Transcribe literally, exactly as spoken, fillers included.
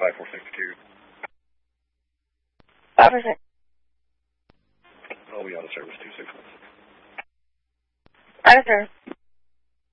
five four six two. five four six. I'll be out of service two six one six. Out of service.